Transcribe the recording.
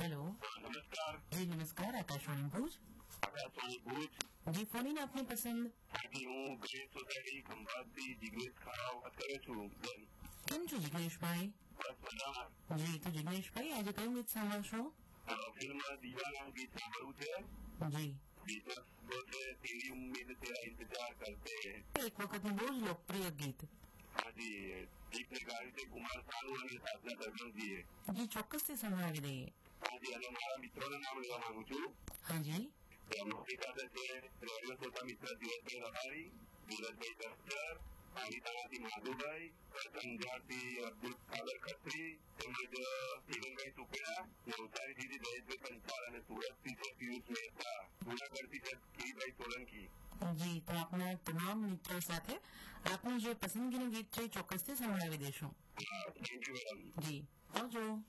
Hello नमस्कार जी, नमस्कार। आकाशवाणी भुज। आकाशवाणी भुज जी, phone in આપની પસંદ। થી હું ગ્રેટ સોસાયટી ખંભાતથી જિગ્નેશ ખારા વાત કરું છું. કેમ છો જિગ્નેશભાઈ? બસ મજામાં. જી, તો જિગ્નેશભાઈ આજે કયું ગીત સાંભળશો? ફિલ્મ દીવાના ગીત સાંભળવું છે. જી, બીજા છે તેરી ઉમ્મીદ તેરા ઇંતજાર કરતે હૈ. એક વખતનું બહુ જ લોકપ્રિય ગીત। હાજી, ગીતને ગાયું છે કુમાર સાનુ અને સાધના દરબારજીએ. જી, ચોક્કસથી સંભળાવી દઈએ। હાજી, અને મારા મિત્રોના નામ લેવા માંગુ છું. હાજી, એમની સાથે છે રેડિયો શ્રોતા મિત્ર દિવસભાઈ રબારી, ધીરજભાઈ દફતર, પાલિતાણાથી માધુભાઈ, અંજારથી અબ્દુલ કાદર ખત્રી, તેમજ હિરણભાઈ સુપેરા, નવસારીથી જયેશભાઈ પંચાલ અને સુરતથી છે પિયુષ મહેતા, જુનાગઢથી છે કિરીભાઈ સોલંકી। જી, તો આપના તમામ મિત્રો સાથે આપનું જે પસંદગીનું ગીત છે એ ચોક્કસથી સંભળાવી દેશું। Thank you madam. જી, આવજો।